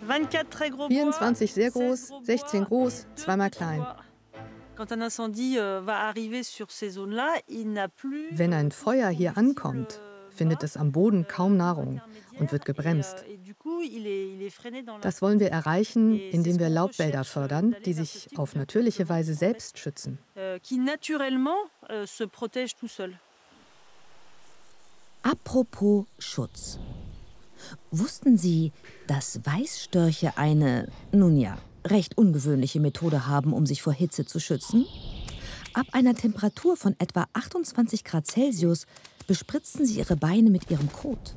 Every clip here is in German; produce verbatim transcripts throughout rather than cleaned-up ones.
vierundzwanzig sehr groß, sechzehn groß, zweimal klein. Wenn ein Feuer hier ankommt, findet es am Boden kaum Nahrung und wird gebremst. Das wollen wir erreichen, indem wir Laubwälder fördern, die sich auf natürliche Weise selbst schützen. Apropos Schutz. Wussten Sie, dass Weißstörche eine, nun ja, recht ungewöhnliche Methode haben, um sich vor Hitze zu schützen? Ab einer Temperatur von etwa achtundzwanzig Grad Celsius bespritzen sie ihre Beine mit ihrem Kot.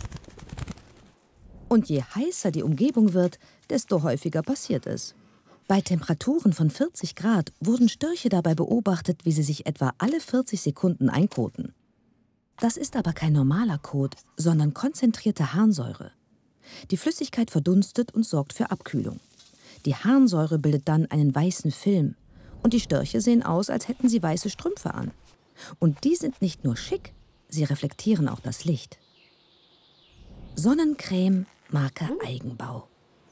Und je heißer die Umgebung wird, desto häufiger passiert es. Bei Temperaturen von vierzig Grad wurden Störche dabei beobachtet, wie sie sich etwa alle vierzig Sekunden einkoten. Das ist aber kein normaler Kot, sondern konzentrierte Harnsäure. Die Flüssigkeit verdunstet und sorgt für Abkühlung. Die Harnsäure bildet dann einen weißen Film. Und die Störche sehen aus, als hätten sie weiße Strümpfe an. Und die sind nicht nur schick, sie reflektieren auch das Licht. Sonnencreme Marke Eigenbau.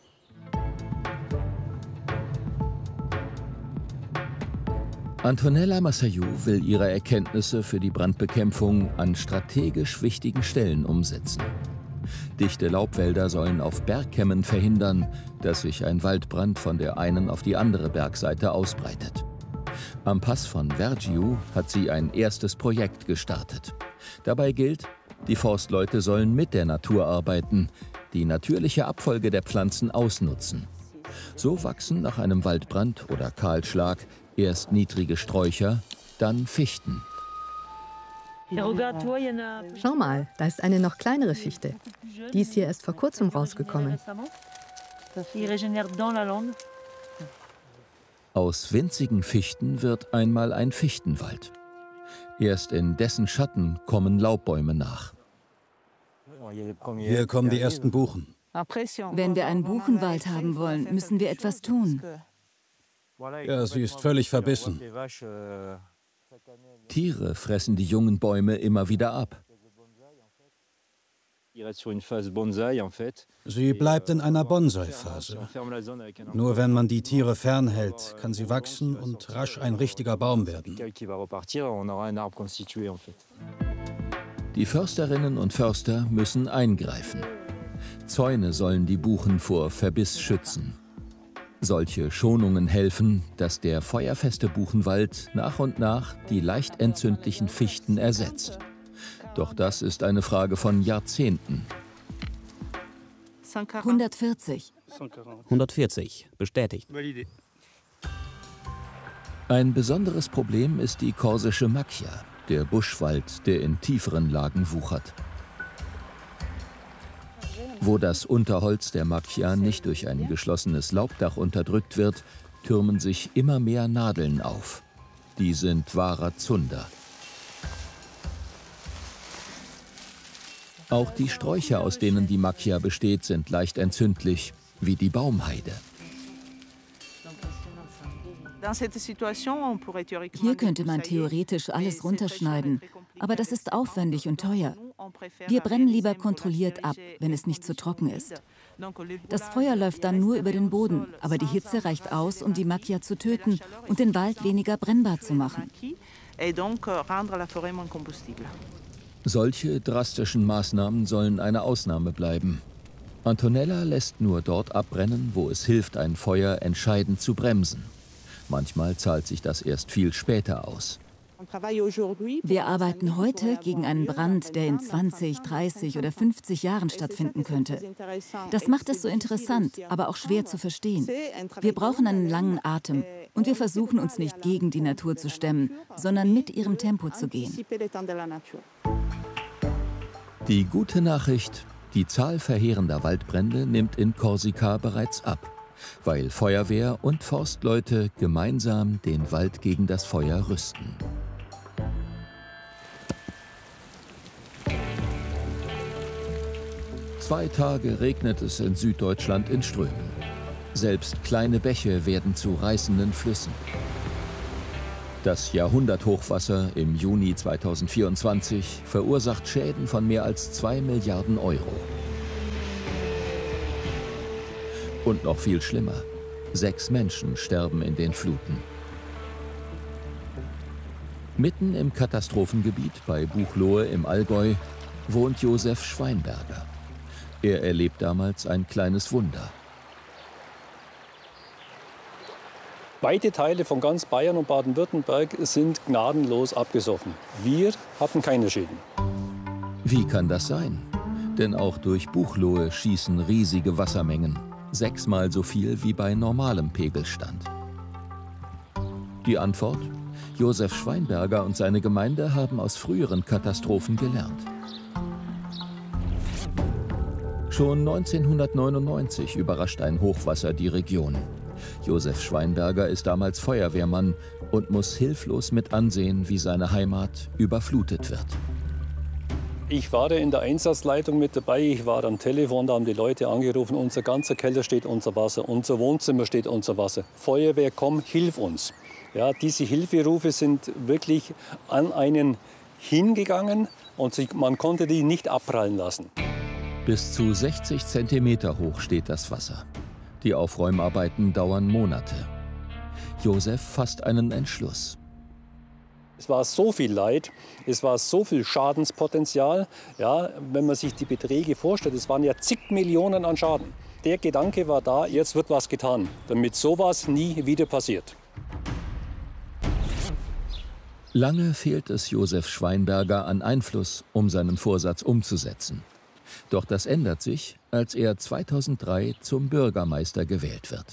Antonella Massayou will ihre Erkenntnisse für die Brandbekämpfung an strategisch wichtigen Stellen umsetzen. Dichte Laubwälder sollen auf Bergkämmen verhindern, dass sich ein Waldbrand von der einen auf die andere Bergseite ausbreitet. Am Pass von Vergiu hat sie ein erstes Projekt gestartet. Dabei gilt, die Forstleute sollen mit der Natur arbeiten, die natürliche Abfolge der Pflanzen ausnutzen. So wachsen nach einem Waldbrand oder Kahlschlag erst niedrige Sträucher, dann Fichten. Schau mal, da ist eine noch kleinere Fichte. Die ist hier erst vor kurzem rausgekommen. Aus winzigen Fichten wird einmal ein Fichtenwald. Erst in dessen Schatten kommen Laubbäume nach. Hier kommen die ersten Buchen. Wenn wir einen Buchenwald haben wollen, müssen wir etwas tun. Ja, sie ist völlig verbissen. Tiere fressen die jungen Bäume immer wieder ab. Sie bleibt in einer Bonsai-Phase. Nur wenn man die Tiere fernhält, kann sie wachsen und rasch ein richtiger Baum werden. Die Försterinnen und Förster müssen eingreifen. Zäune sollen die Buchen vor Verbiss schützen. Solche Schonungen helfen, dass der feuerfeste Buchenwald nach und nach die leicht entzündlichen Fichten ersetzt. Doch das ist eine Frage von Jahrzehnten. hundertvierzig. hundertvierzig, bestätigt. Ein besonderes Problem ist die korsische Macchia, der Buschwald, der in tieferen Lagen wuchert. Wo das Unterholz der Macchia nicht durch ein geschlossenes Laubdach unterdrückt wird, türmen sich immer mehr Nadeln auf. Die sind wahrer Zunder. Auch die Sträucher, aus denen die Macchia besteht, sind leicht entzündlich, wie die Baumheide. Hier könnte man theoretisch alles runterschneiden, aber das ist aufwendig und teuer. Wir brennen lieber kontrolliert ab, wenn es nicht zu trocken ist. Das Feuer läuft dann nur über den Boden, aber die Hitze reicht aus, um die Macchia zu töten und den Wald weniger brennbar zu machen. Solche drastischen Maßnahmen sollen eine Ausnahme bleiben. Antonella lässt nur dort abbrennen, wo es hilft, ein Feuer entscheidend zu bremsen. Manchmal zahlt sich das erst viel später aus. Wir arbeiten heute gegen einen Brand, der in zwanzig, dreißig oder fünfzig Jahren stattfinden könnte. Das macht es so interessant, aber auch schwer zu verstehen. Wir brauchen einen langen Atem und wir versuchen uns nicht gegen die Natur zu stemmen, sondern mit ihrem Tempo zu gehen. Die gute Nachricht: Die Zahl verheerender Waldbrände nimmt in Korsika bereits ab, weil Feuerwehr und Forstleute gemeinsam den Wald gegen das Feuer rüsten. Zwei Tage regnet es in Süddeutschland in Strömen. Selbst kleine Bäche werden zu reißenden Flüssen. Das Jahrhunderthochwasser im Juni zweitausendvierundzwanzig verursacht Schäden von mehr als zwei Milliarden Euro. Und noch viel schlimmer. Sechs Menschen sterben in den Fluten. Mitten im Katastrophengebiet bei Buchloe im Allgäu wohnt Josef Schweinberger. Er erlebt damals ein kleines Wunder. Weite Teile von ganz Bayern und Baden-Württemberg sind gnadenlos abgesoffen. Wir hatten keine Schäden. Wie kann das sein? Denn auch durch Buchloe schießen riesige Wassermengen. Sechsmal so viel wie bei normalem Pegelstand. Die Antwort? Josef Schweinberger und seine Gemeinde haben aus früheren Katastrophen gelernt. Schon neunzehnhundertneunundneunzig überrascht ein Hochwasser die Region. Josef Schweinberger ist damals Feuerwehrmann und muss hilflos mit ansehen, wie seine Heimat überflutet wird. Ich war in der Einsatzleitung mit dabei, ich war am Telefon, da haben die Leute angerufen, unser ganzer Keller steht unter Wasser, unser Wohnzimmer steht unter Wasser. Feuerwehr, komm, hilf uns. Ja, diese Hilferufe sind wirklich an einen hingegangen und man konnte die nicht abprallen lassen. Bis zu sechzig Zentimeter hoch steht das Wasser. Die Aufräumarbeiten dauern Monate. Josef fasst einen Entschluss. Es war so viel Leid, es war so viel Schadenspotenzial. Ja, wenn man sich die Beträge vorstellt, es waren ja zig Millionen an Schaden. Der Gedanke war da, jetzt wird was getan, damit sowas nie wieder passiert. Lange fehlt es Josef Schweinberger an Einfluss, um seinen Vorsatz umzusetzen. Doch das ändert sich, als er zweitausenddrei zum Bürgermeister gewählt wird.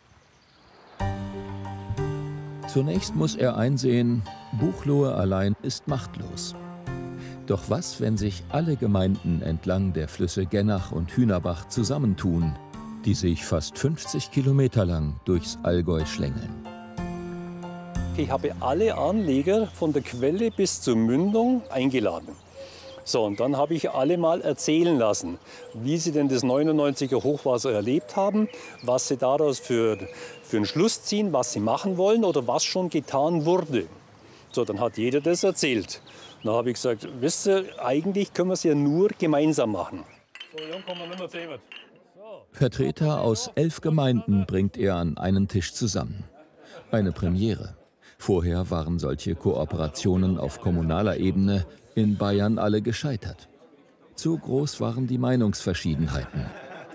Zunächst muss er einsehen, Buchloe allein ist machtlos. Doch was, wenn sich alle Gemeinden entlang der Flüsse Gennach und Hühnerbach zusammentun, die sich fast fünfzig Kilometer lang durchs Allgäu schlängeln? Ich habe alle Anleger von der Quelle bis zur Mündung eingeladen. So, und dann habe ich alle mal erzählen lassen, wie sie denn das neunundneunziger Hochwasser erlebt haben, was sie daraus für, für einen Schluss ziehen, was sie machen wollen oder was schon getan wurde. So, dann hat jeder das erzählt. Dann habe ich gesagt, wisst ihr, eigentlich können wir es ja nur gemeinsam machen. Vertreter aus elf Gemeinden bringt er an einen Tisch zusammen. Eine Premiere. Vorher waren solche Kooperationen auf kommunaler Ebene in Bayern alle gescheitert. Zu groß waren die Meinungsverschiedenheiten.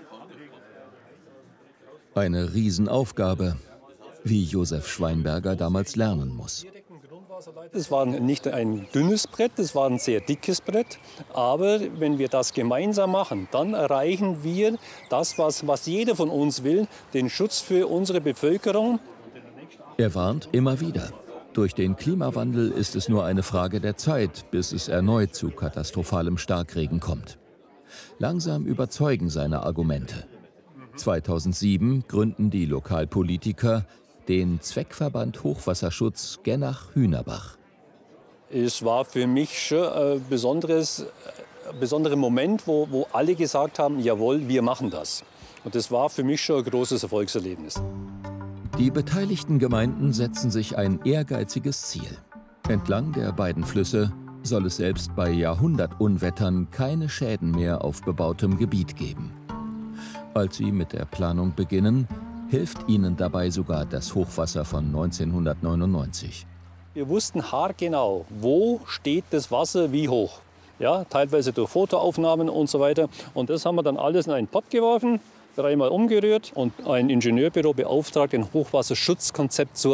Eine Riesenaufgabe, wie Josef Schweinberger damals lernen muss. Es war nicht ein dünnes Brett, es war ein sehr dickes Brett. Aber wenn wir das gemeinsam machen, dann erreichen wir das, was, was jeder von uns will, den Schutz für unsere Bevölkerung. Er warnt immer wieder. Durch den Klimawandel ist es nur eine Frage der Zeit, bis es erneut zu katastrophalem Starkregen kommt. Langsam überzeugen seine Argumente. zweitausendsieben gründen die Lokalpolitiker den Zweckverband Hochwasserschutz Gennach-Hühnerbach. Es war für mich schon ein besonderes, ein besonderer Moment, wo, wo alle gesagt haben, jawohl, wir machen das. Und das war für mich schon ein großes Erfolgserlebnis. Die beteiligten Gemeinden setzen sich ein ehrgeiziges Ziel. Entlang der beiden Flüsse soll es selbst bei Jahrhundertunwettern keine Schäden mehr auf bebautem Gebiet geben. Als sie mit der Planung beginnen, hilft ihnen dabei sogar das Hochwasser von neunzehnhundertneunundneunzig. Wir wussten haargenau, wo steht das Wasser wie hoch. Ja, teilweise durch Fotoaufnahmen und so weiter. Und das haben wir dann alles in einen Pott geworfen, dreimal umgerührt und ein Ingenieurbüro beauftragt, ein Hochwasserschutzkonzept zu